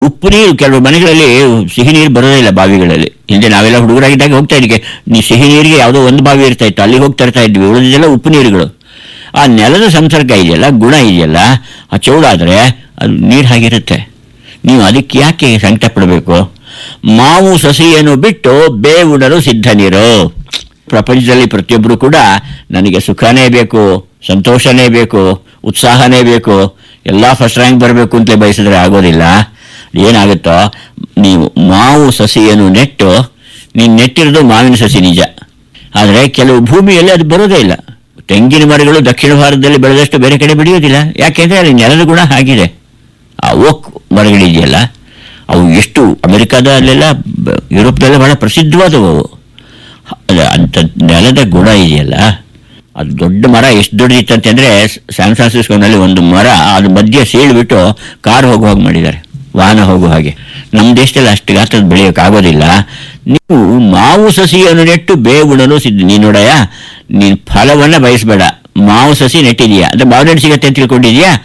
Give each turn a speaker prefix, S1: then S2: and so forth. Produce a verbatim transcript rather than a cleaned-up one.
S1: ಉಪ್ಪು ನೀರು ಕೆಲವು ಮನೆಗಳಲ್ಲಿ ಸಿಹಿ ನೀರು ಬರೋದೇ ಇಲ್ಲ ಬಾವಿಗಳಲ್ಲಿ. ಹಿಂದೆ ನಾವೆಲ್ಲ ಹುಡುಗರಾಗಿದ್ದಾಗ ಹೋಗ್ತಾ ಇದ್ದಕ್ಕೆ ನೀ ಸಿಹಿ ನೀರಿಗೆ ಯಾವುದೋ ಒಂದು ಬಾವಿ ಇರ್ತಾ ಇತ್ತು, ಅಲ್ಲಿಗೆ ಹೋಗಿ ತರ್ತಾ ಇದ್ವಿ. ಉಳಿದೆಲ್ಲ ಉಪ್ಪು ನೀರುಗಳು. ಆ ನೆಲದ ಸಂಸರ್ಗ ಇದೆಯಲ್ಲ, ಗುಣ ಇದೆಯಲ್ಲ, ಆ ಚೌಡಾದರೆ ಅದು ನೀರು ಹಾಗಿರುತ್ತೆ. ನೀವು ಅದಕ್ಕೆ ಯಾಕೆ ಸಂಕಟ ಪಡಬೇಕು? ಮಾವು ಸಸಿಯನ್ನು ಬಿಟ್ಟು ಬೇವುಣರು ಸಿದ್ಧ ನೀರು. ಪ್ರಪಂಚದಲ್ಲಿ ಪ್ರತಿಯೊಬ್ಬರು ಕೂಡ ನನಗೆ ಸುಖನೇ ಬೇಕು, ಸಂತೋಷನೇ ಬೇಕು, ಉತ್ಸಾಹನೇ ಬೇಕು, ಎಲ್ಲ ಫಸ್ಟ್ ರ್ಯಾಂಕ್ ಬರಬೇಕು ಅಂತಲೇ ಬಯಸಿದ್ರೆ ಆಗೋದಿಲ್ಲ. ಏನಾಗುತ್ತೋ, ನೀವು ಮಾವು ಸಸಿಯನ್ನು ನೆಟ್ಟು, ನೀನು ನೆಟ್ಟಿರೋದು ಮಾವಿನ ಸಸಿ ನಿಜ, ಆದರೆ ಕೆಲವು ಭೂಮಿಯಲ್ಲಿ ಅದು ಬರೋದೇ ಇಲ್ಲ. ತೆಂಗಿನ ಮರಗಳು ದಕ್ಷಿಣ ಭಾರತದಲ್ಲಿ ಬೆಳೆದಷ್ಟು ಬೇರೆ ಕಡೆ ಬೆಳೆಯೋದಿಲ್ಲ. ಯಾಕೆಂದರೆ ಅಲ್ಲಿ ನೆಲದ ಗುಣ ಆಗಿದೆ. ಆ ಓಕ್ ಮರಗಳಿದೆಯಲ್ಲ, ಅವು ಎಷ್ಟು ಅಮೆರಿಕಾದಲ್ಲೆಲ್ಲ ಯುರೋಪ್ದಲ್ಲೇ ಬಹಳ ಪ್ರಸಿದ್ಧವಾದವು. ಅವು ಅಂಥ ನೆಲದ ಗುಣ ಇದೆಯಲ್ಲ, ಅದು ದೊಡ್ಡ ಮರ ಎಷ್ಟು ದೊಡ್ಡದಿತ್ತಂತಂದರೆ ಸ್ಯಾನ್ ಫ್ರಾನ್ಸಿಸ್ಕೋನಲ್ಲಿ ಒಂದು ಮರ ಅದ್ರ ಮಧ್ಯೆ ಸೀಳ್ಬಿಟ್ಟು ಕಾರ್ ಹೋಗೋ ಹಾಗೆ ಮಾಡಿದ್ದಾರೆ, ವಾಹನ ಹೋಗೋ ಹಾಗೆ. ನಮ್ಮ ದೇಶದಲ್ಲಿ ಅಷ್ಟು ಗಾತ್ರದ ಬೆಳೆಯೋಕ್ಕಾಗೋದಿಲ್ಲ. ನೀವು ಮಾವು ಸಸಿಯನ್ನು ನೆಟ್ಟು ಬೇವುಣನು ಸಿದ್ಧ. ನೀನು ನೋಡಯ್ಯ, ನೀನು ಫಲವನ್ನು ಬಯಸಬೇಡ, ಮಾವು ಸಸಿ ನೆಟ್ಟಿದೀಯಾ, ಅದು ಮಾವಿನ ಹಣ್ಣು ಸಿಗತ್ತೆ ಅಂತ ತಿಳ್ಕೊಂಡಿದ್ಯಾ,